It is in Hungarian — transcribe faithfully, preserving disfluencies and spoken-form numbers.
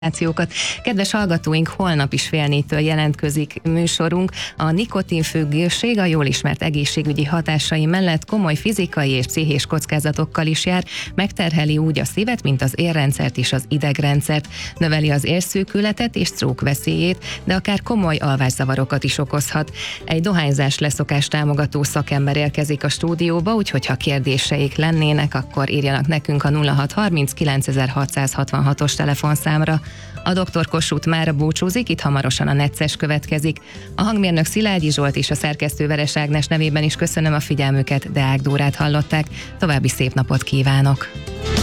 Kedves hallgatóink, holnap is fél négytől jelentkezik műsorunk. A nikotinfüggőség a jól ismert egészségügyi hatásai mellett komoly fizikai és pszichés kockázatokkal is jár, megterheli úgy a szívet, mint az érrendszert és az idegrendszert, növeli az érszűkületet és stroke veszélyét, de akár komoly alvászavarokat is okozhat. Egy dohányzás leszokás támogató szakember érkezik a stúdióba, úgyhogy ha kérdéseik lennének, akkor írjanak nekünk a nulla hat harminc kilencezerhatszázhatvanhatos telefonszámra. A doktor Kossuth mára búcsúzik, itt hamarosan a Necces következik. A hangmérnök Szilágyi Zsolt és a szerkesztő Veres Ágnes nevében is köszönöm a figyelmüket, Deák Dórát hallották. További szép napot kívánok!